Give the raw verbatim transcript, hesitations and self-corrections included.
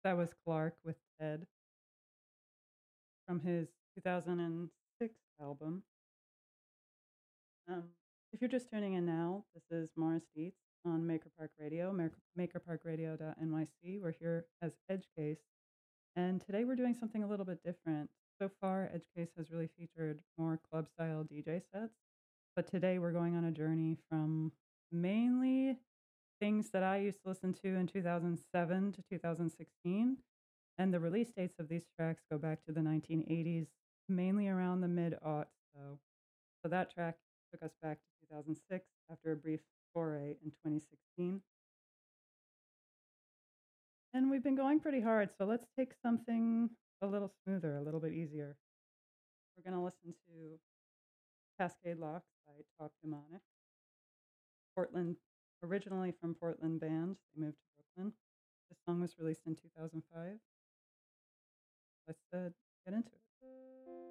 That was Clark with Ted from his two thousand six album. Um, if you're just tuning in now, this is Morris Dietz on Maker Park Radio, Maker, makerparkradio dot N Y C. We're here as Edgecase, and today we're doing something a little bit different. So far, Edgecase has really featured more club style D J sets, but today we're going on a journey from mainly things that I used to listen to in two thousand seven to two thousand sixteen. And the release dates of these tracks go back to the nineteen eighties, mainly around the mid-aughts, though. So that track took us back to two thousand six after a brief foray in twenty sixteen. And we've been going pretty hard, so let's take something a little smoother, a little bit easier. We're going to listen to Cascade Locks by Talk Demonic. Portland, originally from Portland band, they moved to Brooklyn. This song was released in two thousand five. Let's uh, get into it.